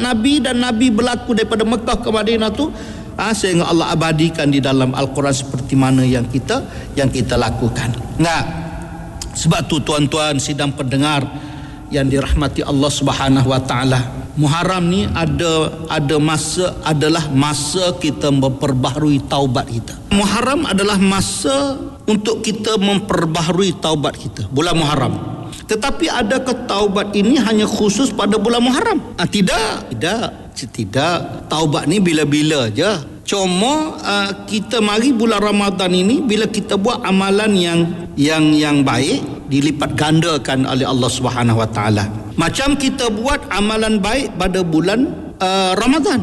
Nabi dan Nabi berlaku daripada Mekah ke Madinah tu, sehingga Allah abadikan di dalam Al-Quran seperti mana yang kita lakukan. Nah, sebab tu tuan-tuan sidang pendengar yang dirahmati Allah Subhanahu wa taala, Muharram ni adalah masa kita memperbaharui taubat kita. Muharram adalah masa untuk kita memperbaharui taubat kita, bulan Muharram. Tetapi adakah taubat ini hanya khusus pada bulan Muharram? Tidak. Taubat ni bila-bila je. Cuma kita mari bulan Ramadan ini, bila kita buat amalan yang baik, dilipat gandakan oleh Allah Subhanahu wa taala. Macam kita buat amalan baik pada bulan Ramadan.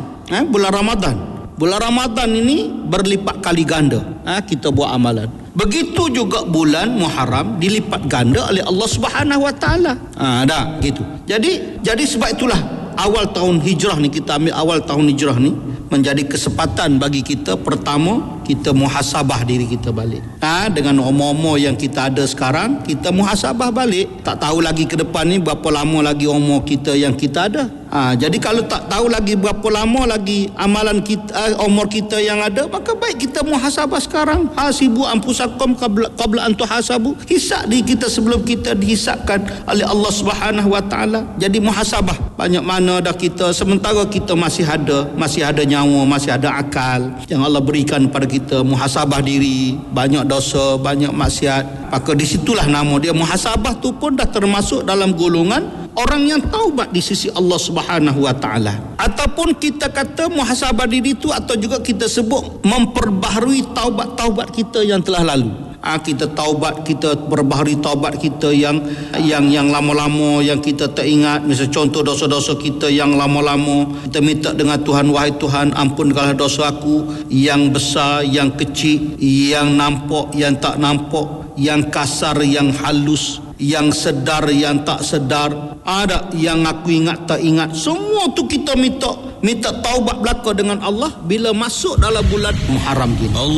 Bulan Ramadan ini berlipat kali ganda. Kita buat amalan. Begitu juga bulan Muharram dilipat ganda oleh Allah Subhanahu wa taala. Gitu. Jadi sebab itulah awal tahun hijrah ni, kita ambil awal tahun hijrah ni menjadi kesempatan bagi kita. Pertama, kita muhasabah diri kita balik. Dengan umur yang kita ada sekarang, kita muhasabah balik. Tak tahu lagi ke depan ni berapa lama lagi umur kita yang kita ada. Jadi kalau tak tahu lagi berapa lama lagi amalan kita, umur kita yang ada, maka baik kita muhasabah sekarang. Hasibu anfusakum qabla an tuhasabu. Hisab diri kita sebelum kita dihisabkan oleh Allah Subhanahu wa taala. Jadi muhasabah. Banyak mana dah kita, sementara kita masih ada nyawa, masih ada akal yang Allah berikan kepada kita, muhasabah diri, banyak dosa, banyak maksiat. Maka disitulah nama dia muhasabah tu pun dah termasuk dalam golongan orang yang taubat di sisi Allah Subhanahu wa taala. Ataupun kita kata muhasabah diri tu, atau juga kita sebut memperbaharui taubat kita yang telah lalu. Kita taubat, kita perbaharui taubat kita yang lama-lama, yang kita tak ingat. Misal contoh dosa-dosa kita yang lama-lama, kita minta dengan Tuhan, wahai Tuhan, ampunkanlah dosa aku, yang besar, yang kecil, yang nampak, yang tak nampak, yang kasar, yang halus, yang sedar, yang tak sedar, ada yang aku ingat tak ingat. Semua tu kita minta taubat belaka dengan Allah bila masuk dalam bulan Muharram ini.